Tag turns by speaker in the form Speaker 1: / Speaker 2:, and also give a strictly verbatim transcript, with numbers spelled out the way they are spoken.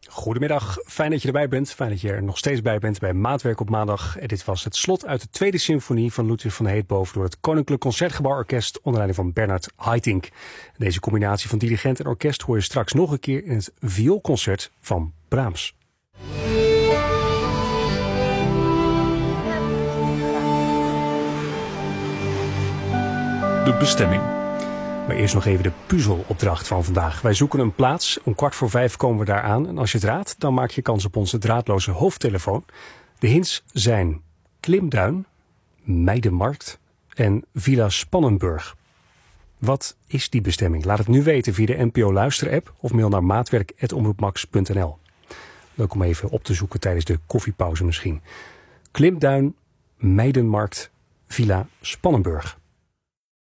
Speaker 1: Goedemiddag, fijn dat je erbij bent. Fijn dat je er nog steeds bij bent bij Maatwerk op maandag. En dit was het slot uit de tweede symfonie van Ludwig van Heetboven door het Koninklijk Concertgebouworkest onder leiding van Bernard Haitink. Deze combinatie van dirigent en orkest hoor je straks nog een keer in het vioolconcert van Brahms.
Speaker 2: De bestemming.
Speaker 1: Maar eerst nog even de puzzelopdracht van vandaag. Wij zoeken een plaats. Om kwart voor vijf komen we daar aan. En als je het raadt, dan maak je kans op onze draadloze hoofdtelefoon. De hints zijn Klimduin, Meidenmarkt en Villa Spannenburg. Wat is die bestemming? Laat het nu weten via de N P O Luister-app of mail naar maatwerk apenstaartje omroepmax punt n l. Leuk om even op te zoeken tijdens de koffiepauze misschien. Klimduin, Meidenmarkt, Villa Spannenburg.